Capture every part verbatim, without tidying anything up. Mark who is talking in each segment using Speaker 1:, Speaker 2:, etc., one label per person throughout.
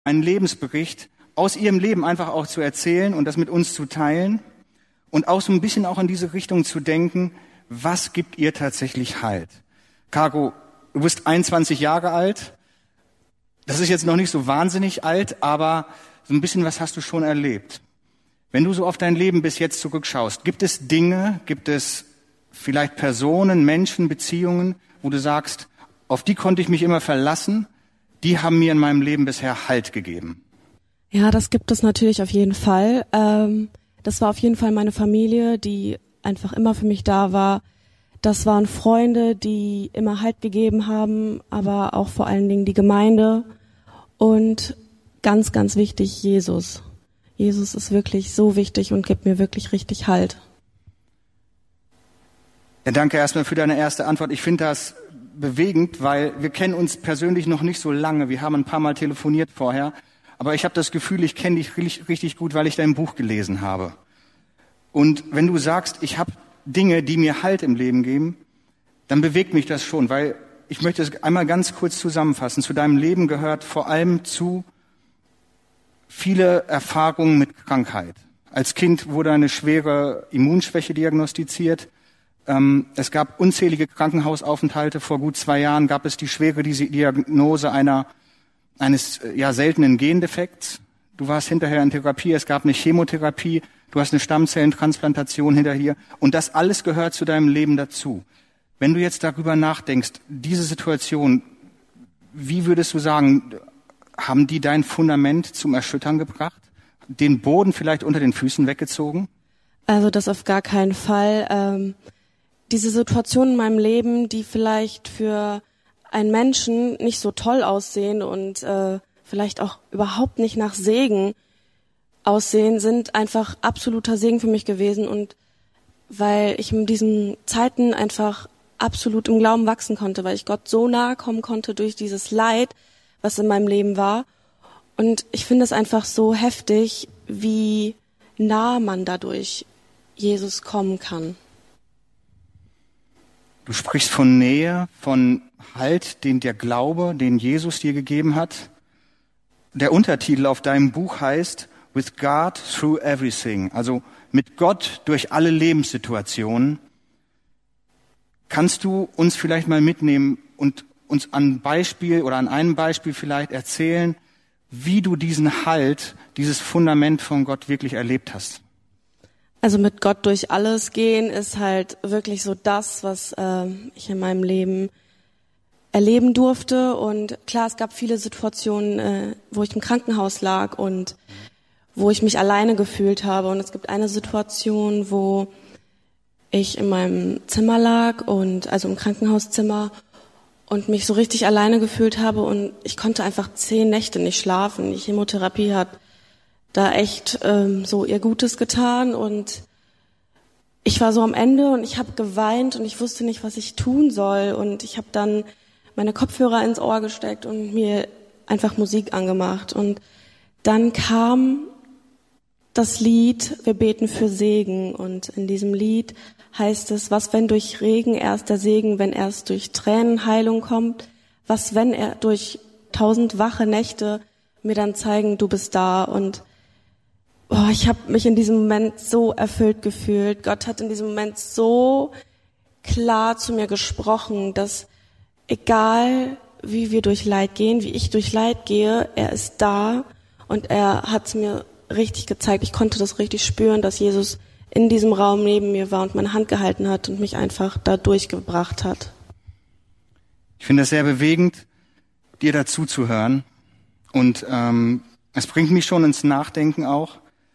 Speaker 1: einen Lebensbericht aus ihrem Leben einfach auch zu erzählen und das mit uns zu teilen und auch so ein bisschen auch in diese Richtung zu denken, was gibt ihr tatsächlich Halt? Caro, du bist einundzwanzig Jahre alt. Das ist jetzt noch nicht so wahnsinnig alt, aber so ein bisschen was hast du schon erlebt. Wenn du so auf dein Leben bis jetzt zurückschaust, gibt es Dinge, gibt es vielleicht Personen, Menschen, Beziehungen, wo du sagst, auf die konnte ich mich immer verlassen, die haben mir in meinem Leben bisher Halt gegeben?
Speaker 2: Ja, das gibt es natürlich auf jeden Fall. Ähm, das war auf jeden Fall meine Familie, die einfach immer für mich da war. Das waren Freunde, die immer Halt gegeben haben, aber auch vor allen Dingen die Gemeinde und ganz, ganz wichtig, Jesus. Jesus ist wirklich so wichtig und gibt mir wirklich richtig Halt.
Speaker 1: Ja, danke erstmal für deine erste Antwort. Ich finde das bewegend, weil wir kennen uns persönlich noch nicht so lange. Wir haben ein paar Mal telefoniert vorher, aber ich habe das Gefühl, ich kenne dich richtig, richtig gut, weil ich dein Buch gelesen habe. Und wenn du sagst, ich habe Dinge, die mir Halt im Leben geben, dann bewegt mich das schon, weil ich möchte es einmal ganz kurz zusammenfassen. Zu deinem Leben gehört vor allem zu viele Erfahrungen mit Krankheit. Als Kind wurde eine schwere Immunschwäche diagnostiziert. Ähm, es gab unzählige Krankenhausaufenthalte. Vor gut zwei Jahren gab es die schwere Diagnose einer eines ja seltenen Gendefekts. Du warst hinterher in Therapie. Es gab eine Chemotherapie. Du hast eine Stammzellentransplantation hinterher. Und das alles gehört zu deinem Leben dazu. Wenn du jetzt darüber nachdenkst, diese Situation, wie würdest du sagen, haben die dein Fundament zum Erschüttern gebracht? Den Boden vielleicht unter den Füßen weggezogen?
Speaker 2: Also das auf gar keinen Fall. Ähm, diese Situation in meinem Leben, die vielleicht für einen Menschen nicht so toll aussehen und äh, vielleicht auch überhaupt nicht nach Segen aussehen, sind einfach absoluter Segen für mich gewesen. Und weil ich in diesen Zeiten einfach absolut im Glauben wachsen konnte, weil ich Gott so nahe kommen konnte durch dieses Leid, was in meinem Leben war. Und ich finde es einfach so heftig, wie nah man dadurch Jesus kommen kann.
Speaker 1: Du sprichst von Nähe, von Halt, den der Glaube, den Jesus dir gegeben hat. Der Untertitel auf deinem Buch heißt With God Through Everything, also mit Gott durch alle Lebenssituationen. Kannst du uns vielleicht mal mitnehmen und uns an Beispiel oder an einem Beispiel vielleicht erzählen, wie du diesen Halt, dieses Fundament von Gott wirklich erlebt hast?
Speaker 2: Also mit Gott durch alles gehen ist halt wirklich so das, was äh, ich in meinem Leben erleben durfte. Und klar, es gab viele Situationen, äh, wo ich im Krankenhaus lag und wo ich mich alleine gefühlt habe. Und es gibt eine Situation, wo ich in meinem Zimmer lag und also im Krankenhauszimmer und mich so richtig alleine gefühlt habe und ich konnte einfach zehn Nächte nicht schlafen. Die Chemotherapie hat da echt ähm, so ihr Gutes getan und ich war so am Ende und ich habe geweint und ich wusste nicht, was ich tun soll und ich habe dann meine Kopfhörer ins Ohr gesteckt und mir einfach Musik angemacht und dann kam das Lied Wir beten für Segen und in diesem Lied heißt es, was wenn durch Regen erst der Segen, wenn erst durch Tränen Heilung kommt, was wenn er durch tausend wache Nächte mir dann zeigen, du bist da und oh, ich habe mich in diesem Moment so erfüllt gefühlt. Gott hat in diesem Moment so klar zu mir gesprochen, dass egal wie wir durch Leid gehen, wie ich durch Leid gehe, er ist da und er hat es mir richtig gezeigt. Ich konnte das richtig spüren, dass Jesus in diesem Raum neben mir war und meine Hand gehalten hat und mich einfach da durchgebracht hat.
Speaker 1: Ich finde es sehr bewegend, dir dazu zu hören. Und ähm, es bringt mich schon ins Nachdenken auch.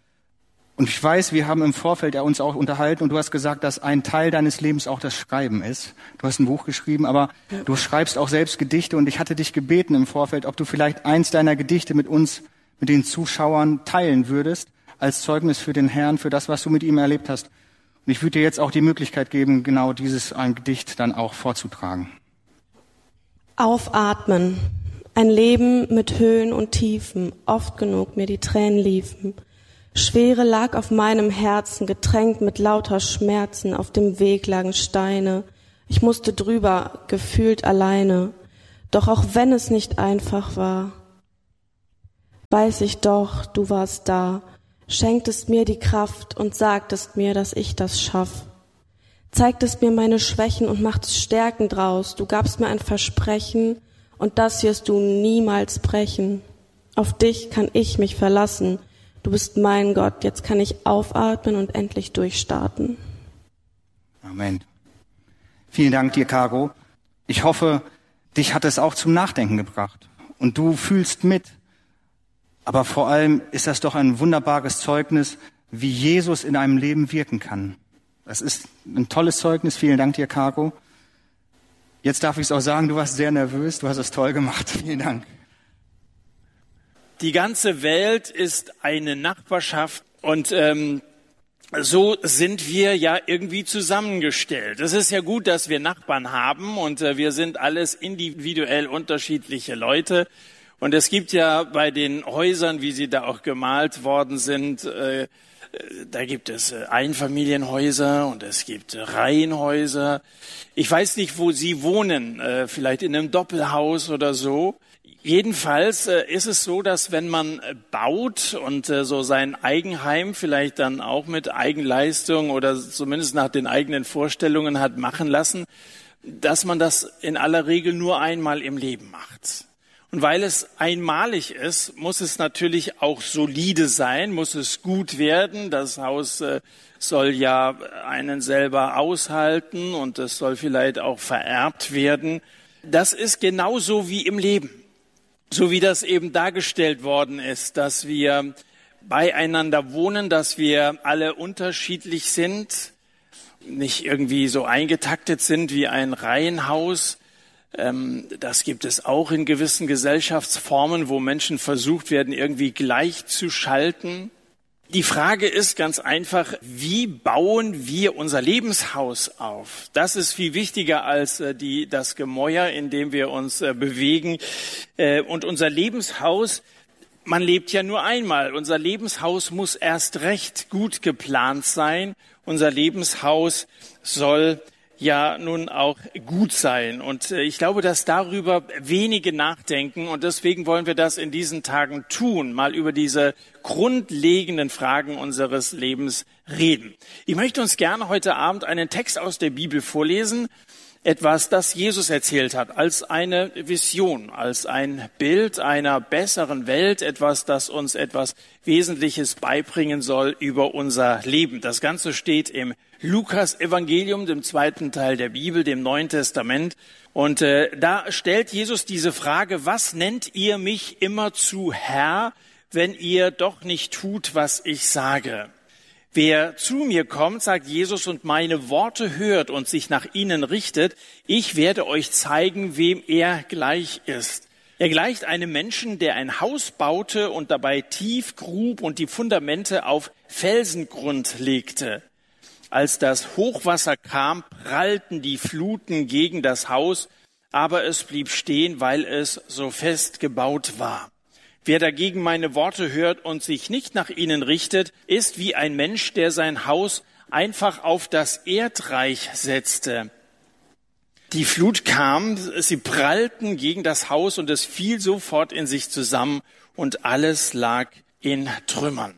Speaker 1: Und ich weiß, wir haben im Vorfeld ja uns auch unterhalten und du hast gesagt, dass ein Teil deines Lebens auch das Schreiben ist. Du hast ein Buch geschrieben, aber ja. Du schreibst auch selbst Gedichte und ich hatte dich gebeten im Vorfeld, ob du vielleicht eins deiner Gedichte mit uns, mit den Zuschauern teilen würdest, als Zeugnis für den Herrn, für das, was du mit ihm erlebt hast. Und ich würde dir jetzt auch die Möglichkeit geben, genau dieses ein Gedicht dann auch vorzutragen.
Speaker 2: Aufatmen. Ein Leben mit Höhen und Tiefen, oft genug mir die Tränen liefen. Schwere lag auf meinem Herzen, getränkt mit lauter Schmerzen, auf dem Weg lagen Steine. Ich musste drüber, gefühlt alleine. Doch auch wenn es nicht einfach war, weiß ich doch, du warst da, schenktest mir die Kraft und sagtest mir, dass ich das schaff. Zeigtest mir meine Schwächen und machtest Stärken draus. Du gabst mir ein Versprechen und das wirst du niemals brechen. Auf dich kann ich mich verlassen. Du bist mein Gott. Jetzt kann ich aufatmen und endlich durchstarten.
Speaker 1: Amen. Vielen Dank dir, Caro. Ich hoffe, dich hat es auch zum Nachdenken gebracht. Und du fühlst mit. Aber vor allem ist das doch ein wunderbares Zeugnis, wie Jesus in einem Leben wirken kann. Das ist ein tolles Zeugnis. Vielen Dank dir, Caro. Jetzt darf ich es auch sagen, du warst sehr nervös. Du hast es toll gemacht. Vielen Dank.
Speaker 3: Die ganze Welt ist eine Nachbarschaft und ähm, so sind wir ja irgendwie zusammengestellt. Es ist ja gut, dass wir Nachbarn haben und äh, wir sind alles individuell unterschiedliche Leute. Und es gibt ja bei den Häusern, wie sie da auch gemalt worden sind, äh, da gibt es Einfamilienhäuser und es gibt Reihenhäuser. Ich weiß nicht, wo Sie wohnen, äh, vielleicht in einem Doppelhaus oder so. Jedenfalls äh, ist es so, dass wenn man baut und äh, so sein Eigenheim vielleicht dann auch mit Eigenleistung oder zumindest nach den eigenen Vorstellungen hat machen lassen, dass man das in aller Regel nur einmal im Leben macht. Und weil es einmalig ist, muss es natürlich auch solide sein, muss es gut werden. Das Haus äh, soll ja einen selber aushalten und es soll vielleicht auch vererbt werden. Das ist genauso wie im Leben. So wie das eben dargestellt worden ist, dass wir beieinander wohnen, dass wir alle unterschiedlich sind, nicht irgendwie so eingetaktet sind wie ein Reihenhaus. Das gibt es auch in gewissen Gesellschaftsformen, wo Menschen versucht werden, irgendwie gleichzuschalten. Die Frage ist ganz einfach, wie bauen wir unser Lebenshaus auf? Das ist viel wichtiger als die, das Gemäuer, in dem wir uns bewegen. Und unser Lebenshaus, man lebt ja nur einmal. Unser Lebenshaus muss erst recht gut geplant sein. Unser Lebenshaus soll ja nun auch gut sein. Und ich glaube, dass darüber wenige nachdenken. Und deswegen wollen wir das in diesen Tagen tun, mal über diese grundlegenden Fragen unseres Lebens reden. Ich möchte uns gerne heute Abend einen Text aus der Bibel vorlesen, etwas, das Jesus erzählt hat, als eine Vision, als ein Bild einer besseren Welt, etwas, das uns etwas Wesentliches beibringen soll über unser Leben. Das Ganze steht im Lukas-Evangelium, dem zweiten Teil der Bibel, dem Neuen Testament. Und äh, da stellt Jesus diese Frage, was nennt ihr mich immerzu Herr, wenn ihr doch nicht tut, was ich sage? Wer zu mir kommt, sagt Jesus, und meine Worte hört und sich nach ihnen richtet, ich werde euch zeigen, wem er gleich ist. Er gleicht einem Menschen, der ein Haus baute und dabei tief grub und die Fundamente auf Felsengrund legte. Als das Hochwasser kam, prallten die Fluten gegen das Haus, aber es blieb stehen, weil es so fest gebaut war. Wer dagegen meine Worte hört und sich nicht nach ihnen richtet, ist wie ein Mensch, der sein Haus einfach auf das Erdreich setzte. Die Flut kam, sie prallten gegen das Haus und es fiel sofort in sich zusammen und alles lag in Trümmern.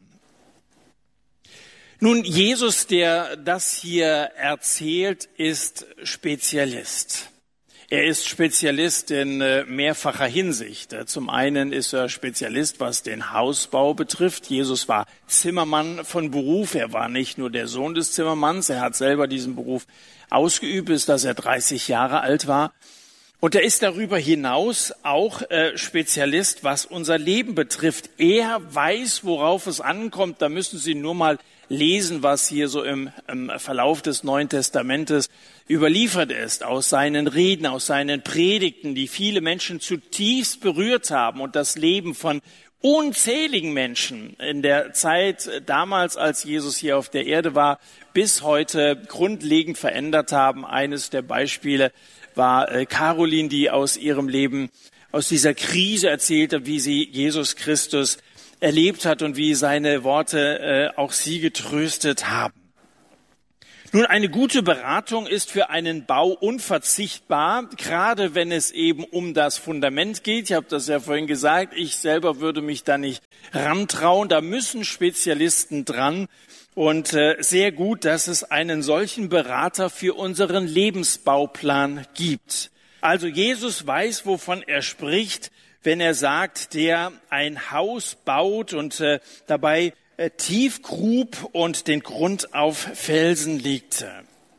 Speaker 3: Nun, Jesus, der das hier erzählt, ist Spezialist. Er ist Spezialist in mehrfacher Hinsicht. Zum einen ist er Spezialist, was den Hausbau betrifft. Jesus war Zimmermann von Beruf. Er war nicht nur der Sohn des Zimmermanns. Er hat selber diesen Beruf ausgeübt, bis dass er dreißig Jahre alt war. Und er ist darüber hinaus auch äh, Spezialist, was unser Leben betrifft. Er weiß, worauf es ankommt. Da müssen Sie nur mal lesen, was hier so im, im Verlauf des Neuen Testamentes überliefert ist, aus seinen Reden, aus seinen Predigten, die viele Menschen zutiefst berührt haben und das Leben von unzähligen Menschen in der Zeit damals, als Jesus hier auf der Erde war, bis heute grundlegend verändert haben. Eines der Beispiele war äh, Caroline, die aus ihrem Leben, aus dieser Krise erzählt hat, wie sie Jesus Christus erlebt hat und wie seine Worte äh, auch sie getröstet haben. Nun, eine gute Beratung ist für einen Bau unverzichtbar, gerade wenn es eben um das Fundament geht. Ich habe das ja vorhin gesagt, ich selber würde mich da nicht rantrauen. Da müssen Spezialisten dran. Und äh, sehr gut, dass es einen solchen Berater für unseren Lebensbauplan gibt. Also Jesus weiß, wovon er spricht, wenn er sagt, der ein Haus baut und äh, dabei tief grub und den Grund auf Felsen legte.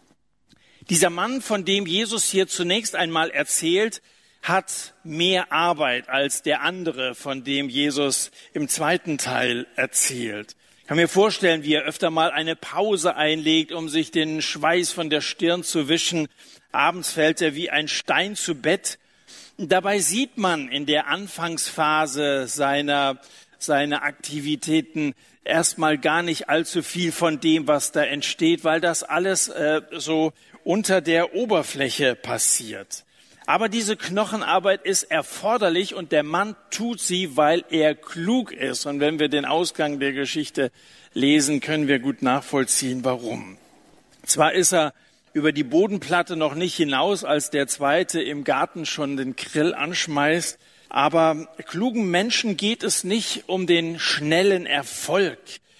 Speaker 3: Dieser Mann, von dem Jesus hier zunächst einmal erzählt, hat mehr Arbeit als der andere, von dem Jesus im zweiten Teil erzählt. Ich kann mir vorstellen, wie er öfter mal eine Pause einlegt, um sich den Schweiß von der Stirn zu wischen. Abends fällt er wie ein Stein zu Bett. Dabei sieht man in der Anfangsphase seiner, seiner Aktivitäten erstmal gar nicht allzu viel von dem, was da entsteht, weil das alles äh, so unter der Oberfläche passiert. Aber diese Knochenarbeit ist erforderlich und der Mann tut sie, weil er klug ist. Und wenn wir den Ausgang der Geschichte lesen, können wir gut nachvollziehen, warum. Zwar ist er über die Bodenplatte noch nicht hinaus, als der Zweite im Garten schon den Grill anschmeißt, aber klugen Menschen geht es nicht um den schnellen Erfolg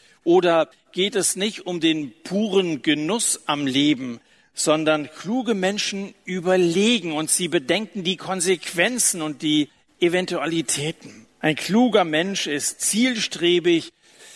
Speaker 3: oder geht es nicht um den puren Genuss am Leben, sondern kluge Menschen überlegen und sie bedenken die Konsequenzen und die Eventualitäten. Ein kluger Mensch ist zielstrebig,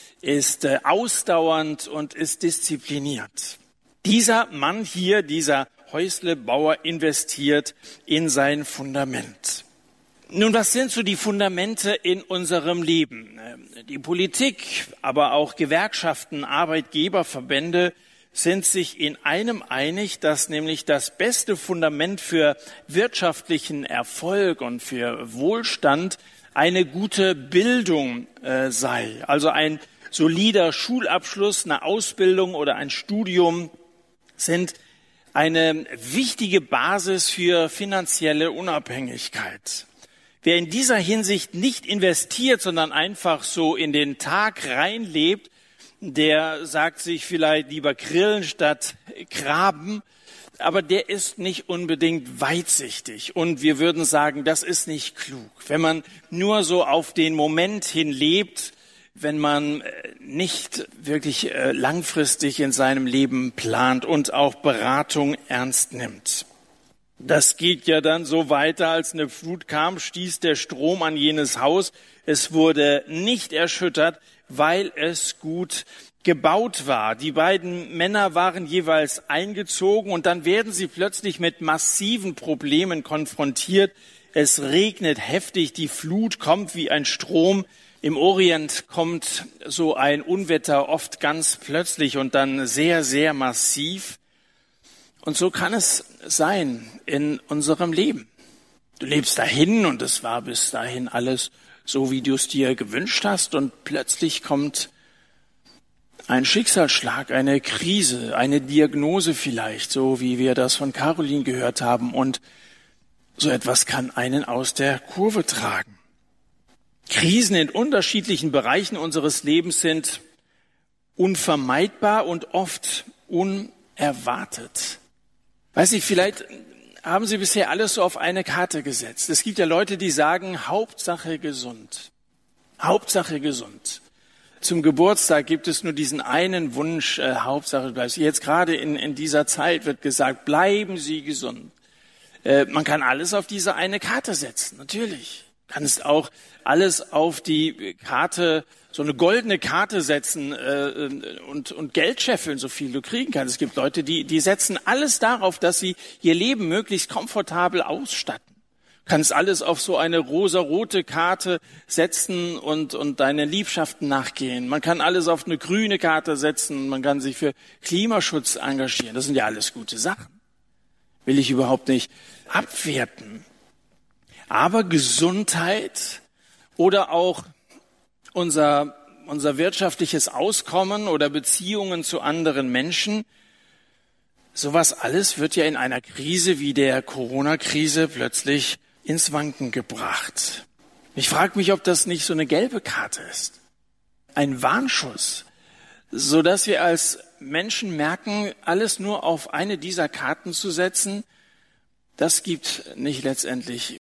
Speaker 3: ist äh, ausdauernd und ist diszipliniert. Dieser Mann hier, dieser Häuslebauer, investiert in sein Fundament. Nun, was sind so die Fundamente in unserem Leben? Die Politik, aber auch Gewerkschaften, Arbeitgeberverbände sind sich in einem einig, dass nämlich das beste Fundament für wirtschaftlichen Erfolg und für Wohlstand eine gute Bildung äh, sei. Also ein solider Schulabschluss, eine Ausbildung oder ein Studium sind eine wichtige Basis für finanzielle Unabhängigkeit. Wer in dieser Hinsicht nicht investiert, sondern einfach so in den Tag reinlebt, der sagt sich vielleicht lieber grillen statt graben, aber der ist nicht unbedingt weitsichtig. Und wir würden sagen, das ist nicht klug. Wenn man nur so auf den Moment hin lebt, wenn man nicht wirklich langfristig in seinem Leben plant und auch Beratung ernst nimmt. Das geht ja dann so weiter, als eine Flut kam, stieß der Strom an jenes Haus. Es wurde nicht erschüttert, weil es gut gebaut war. Die beiden Männer waren jeweils eingezogen und dann werden sie plötzlich mit massiven Problemen konfrontiert. Es regnet heftig, die Flut kommt wie ein Strom. Im Orient kommt so ein Unwetter oft ganz plötzlich und dann sehr, sehr massiv. Und so kann es sein in unserem Leben. Du lebst dahin und es war bis dahin alles so, wie du es dir gewünscht hast und plötzlich kommt ein Schicksalsschlag, eine Krise, eine Diagnose vielleicht, so wie wir das von Caroline gehört haben und so etwas kann einen aus der Kurve tragen. Krisen in unterschiedlichen Bereichen unseres Lebens sind unvermeidbar und oft unerwartet. Weiß ich, vielleicht haben Sie bisher alles so auf eine Karte gesetzt. Es gibt ja Leute, die sagen, Hauptsache gesund. Hauptsache gesund. Zum Geburtstag gibt es nur diesen einen Wunsch, äh, Hauptsache bleibst. Jetzt gerade in, in dieser Zeit wird gesagt, bleiben Sie gesund. Äh, man kann alles auf diese eine Karte setzen, natürlich. Kannst auch alles auf die Karte, so eine goldene Karte setzen äh, und, und Geld scheffeln, so viel du kriegen kannst. Es gibt Leute, die, die setzen alles darauf, dass sie ihr Leben möglichst komfortabel ausstatten. Du kannst alles auf so eine rosarote Karte setzen und, und deinen Liebschaften nachgehen. Man kann alles auf eine grüne Karte setzen. Man kann sich für Klimaschutz engagieren. Das sind ja alles gute Sachen. Will ich überhaupt nicht abwerten. Aber Gesundheit oder auch unser, unser wirtschaftliches Auskommen oder Beziehungen zu anderen Menschen, sowas alles wird ja in einer Krise wie der Corona-Krise plötzlich ins Wanken gebracht. Ich frage mich, ob das nicht so eine gelbe Karte ist. Ein Warnschuss. so dass wir als Menschen merken, alles nur auf eine dieser Karten zu setzen, das gibt nicht letztendlich